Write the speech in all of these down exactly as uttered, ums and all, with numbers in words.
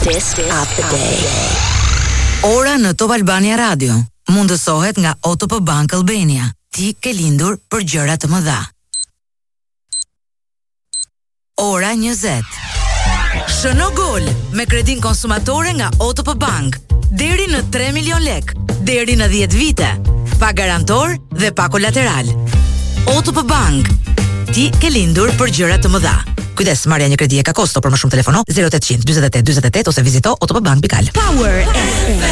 Test of the day. Ora në Top Albania Radio mundësohet nga O T P Bank Albania. Ti ke lindur për gjëra të mëdha. Ora njëzet. Shëno gol me kredin konsumatore nga O T P Bank. Deri në tre milion lek, deri në dhjetë vite. Pa garantor dhe pa kolateral. O T P Bank. Ti ke lindur për gjëra të mëdha. Kujdes, marrja një kredi e ka kosto, për më shumë telefono zero opt zero zero dyzet e tetë dyzet e tetë ose vizito otpbank pikal. Power F M.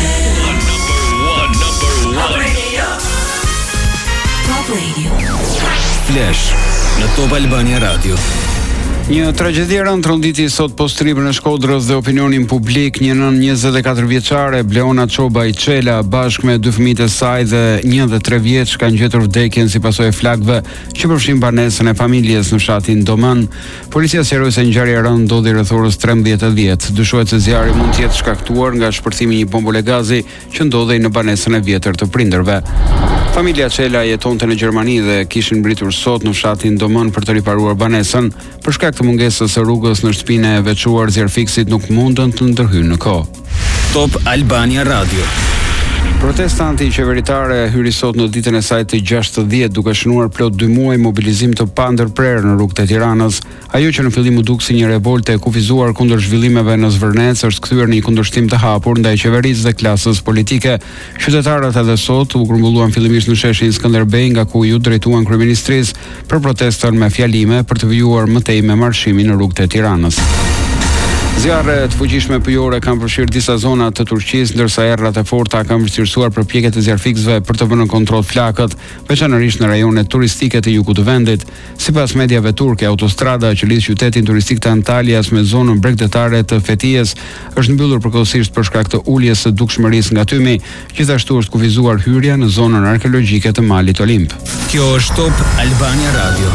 Top Radio. Top Radio. Flash në Top Albania Radio. Një tragjedi rënd tronditi sot postribën e Shkodrës dhe opinionin publik. Një nën njëzet e katër vjeçare, Bleona Çobaj Çela, bashkë me dy fëmijët e saj dhe një dhe tre vjeç, kanë gjetur vdekjen si pasojë e flakëve që përfshin banesën e familjes në fshatin Domën. Policia sqaroi se ngjarja e rënd ndodhi rreth orës trembëdhjetë e dhjetë. Dyshohet se zjarri mund të jetë shkaktuar nga shpërthimi i një bombole gazi që ndodhej në banesën e vjetër të prindërve. Familja Çela jetonte në Gjermani dhe kishin mbritur sot në fshatin Domën për të riparuar banesën. Për shkak të mungesës së rrugës në shtëpinë e veçuar, zjarfiksit nuk mundën të ndërhyjnë në kohë. Top Albania Radio. Protesta anti-qeveritare hyri sot në ditën e saj të gjashtëdhjetë duke shënuar plot dy muaj mobilizim të pandërprerë në rrugët e Tiranës. Ajo që në fillim u duk si një revolte e kufizuar kundër zhvillimeve në Zvërnec është kthyer në një kundërshtim të hapur ndaj qeverisë dhe klasës politike. Qytetarët edhe sot u grumbulluan fillimisht në sheshin Skënderbej, nga ku ju drejtuan kryeministrisë për protestën me fjalime për të vijuar më tej me marshimin në rrugët e Tiranës. Zjarre të fuqishme pëjore kanë përfshirë disa zona të Turqisë, ndërsa errrat e forta kanë vështirësuar përpjekjet e zjarfikësve për të vënë në kontroll flakët, veçanërisht në rajonet turistike të jugut të vendit. Sipas mediave turke, autostrada që lidh qytetin turistik të Antalyas me zonën bregdetare të Fethijes është mbyllur përkohësisht për shkak të uljes së dukshmërisë nga tymi. Gjithashtu është kufizuar hyrja në zonën arkeologjike të Malit Olimp. Kjo është Top Albania Radio.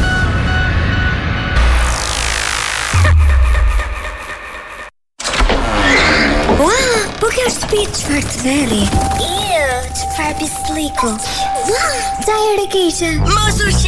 Çfarë të veri? Iu, çfarë pisliku? Ua, ta e rekeqe. Mos u